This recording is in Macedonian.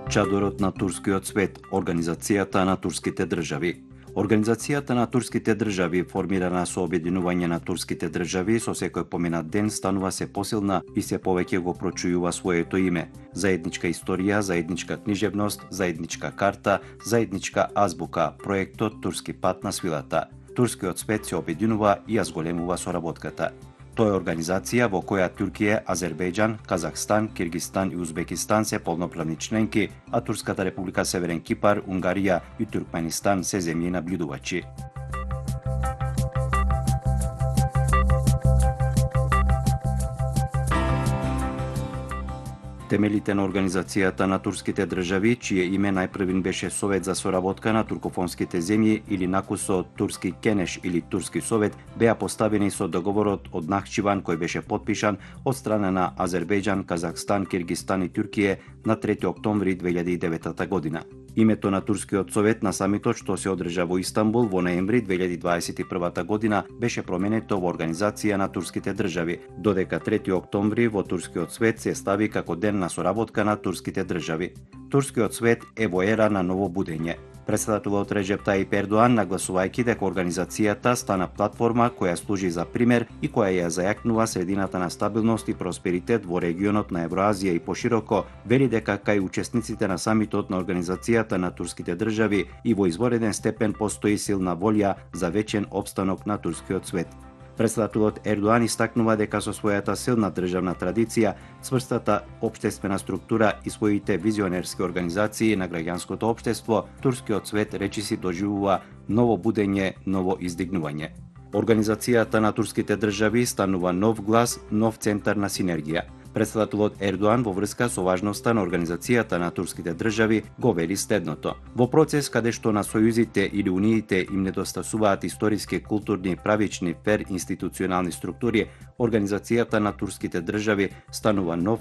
Чадорот на турскиот свет, Организацијата на турските држави. Организацијата на турските држави, формирана со обединување на турските држави, со секој поминат ден станува се посилна и се повеќе го прочујува своето име. Заедничка историја, заедничка книжевност, заедничка карта, заедничка азбука, проектот Турски пат на свилата. Турскиот свет се обединува и ја зголемува соработката. Тоа е организација во која Туркија, Азербејџан, Казахстан, Киргистан и Узбекистан се полноправни членки, а Турската република Северен Кипар, Унгарија и Туркменистан се земји наблюдувачи. Темелите на Организацијата на турските држави, чие име најпрвин беше Совет за соработка на туркофонските земји или накусо Турски Кенеш или Турски совет, беа поставени со договорот од Нахчиван кој беше потпишан од страна на Азербејџан, Казахстан, Киргистан и Туркија на 3 октомври 2009 година. Името на Турскиот совет на самитот што се одржа во Истанбул во ноември 2021 година беше променето во Организација на турските држави, додека 3 октомври во Турскиот свет се стави како ден на соработка на турските држави. Турскиот свет е во ера на ново будење. Председателот Реджеп Таип Ердоан, нагласувајќи дека организацијата стана платформа која служи за пример и која ја зајакнува средината на стабилност и просперитет во регионот на Евроазија и пошироко, вели дека кај учесниците на самитот на Организацијата на турските држави и во извореден степен постои силна волја за вечен опстанок на турскиот свет. Председателот Ердоан истакнува дека со својата силна државна традиција, цврстата општествена структура и своите визионерски организации на граѓанското општество, турскиот свет речиси доживува ново будење, ново издигнување. Организацијата на турските држави станува нов глас, нов центар на синергија. Председателот Ердоан во врска со важноста на Организацијата на турските држави го вели следното. Во процес каде што на сојузите или униите им недостасуваат историски, културни, правични, фер институционални структури, Организацијата на турските држави станува нов